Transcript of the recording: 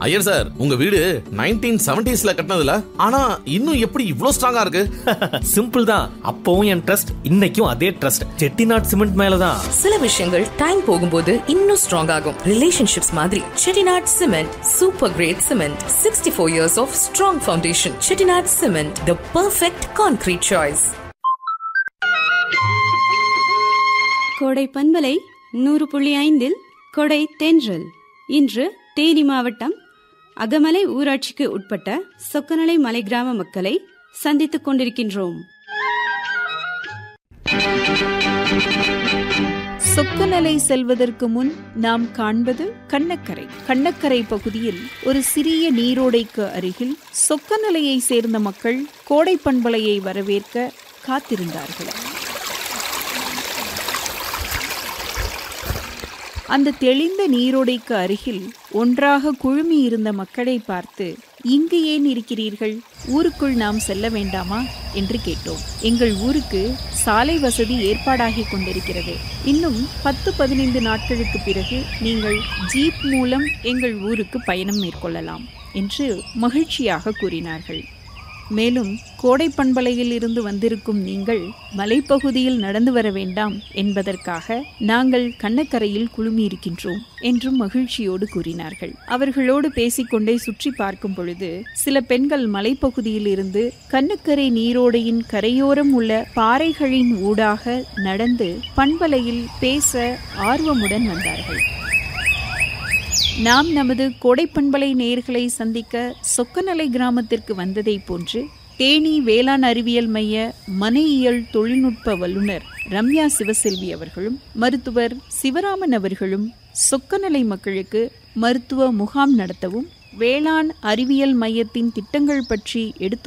Iyer sir, உங்க வீடு 1970s கட்டினதுல ஆனா இன்னும் எப்படி இவ்ளோ ஸ்ட்ராங்கா இருக்கு? சிம்பிள் தான். அப்பவும் என் ட்ரஸ்ட், இன்னைக்கும் அதே ட்ரஸ்ட் செட்டிநாட் சிமெண்ட் மேலதான். சில விஷயங்கள் டைம் போகும்போது இன்னும் ஸ்ட்ராங் ஆகும். ரிலேஷன்ஷிப்ஸ் மாதிரி Chettinad cement super great cement. 64 years of strong foundation. Chettinad cement, the perfect concrete choice. கோடை பண்பலை 100.5 கொடை தென்றல். இன்று தேனி மாவட்டம் அகமலை ஊராட்சிக்கு உட்பட்ட சொக்கநலை மலை கிராம மக்களை சந்தித்துக் கொண்டிருக்கின்றோம். சொக்கநலை செல்வதற்கு முன் நாம் காண்பது கண்ணக்கரை. கண்ணக்கரை பகுதியில் ஒரு சிறிய நீரோடைக்கு அருகில் சொக்கநலையை சேர்ந்த மக்கள் கோடை பண்பலையை வரவேற்க காத்திருந்தார்கள். அந்த தெளிந்த நீரோடைக்கு அருகில் ஒன்றாக குழுமி இருந்த மக்களை பார்த்து, இங்கு ஏன் இருக்கிறீர்கள்? ஊருக்குள் நாம் செல்ல வேண்டாமா என்று கேட்டோம். எங்கள் ஊருக்கு சாலை வசதி ஏற்பாடாகி கொண்டிருக்கிறது. இன்னும் 10-15 நாட்களுக்கு பிறகு நீங்கள் ஜீப் மூலம் எங்கள் ஊருக்கு பயணம் மேற்கொள்ளலாம் என்று மகிழ்ச்சியாக கூறினார்கள். மேலும் கோடை பண்பலையில் இருந்து வந்திருக்கும் நீங்கள் மலைப்பகுதியில் நடந்து வர வேண்டாம் என்பதற்காக நாங்கள் கண்ணக்கரையில் குழுமியிருக்கின்றோம் என்றும் மகிழ்ச்சியோடு கூறினார்கள். அவர்களோடு பேசிக்கொண்டே சுற்றி பார்க்கும் பொழுது சில பெண்கள் மலைப்பகுதியில் இருந்து கண்ணக்கரை நீரோடையின் கரையோரம் உள்ள பாறைகளின் ஊடாக நடந்து பண்பலையில் பேச ஆர்வமுடன் வந்தார்கள். நாம் நமது கோடைப்பண்பலை நேயர்களை சந்திக்க சொக்கநலை கிராமத்திற்கு வந்ததை போன்று தேனி வேளாண் அறிவியல் மைய மனையியல் தொழில்நுட்ப வல்லுநர் ரம்யா சிவசெல்வி அவர்களும் மருத்துவர் சிவராமன் அவர்களும் சொக்கநலை மக்களுக்கு மருத்துவ முகாம் நடத்தவும் வேளாண் அறிவியல் மையத்தின் திட்டங்கள் பற்றி எடுத்து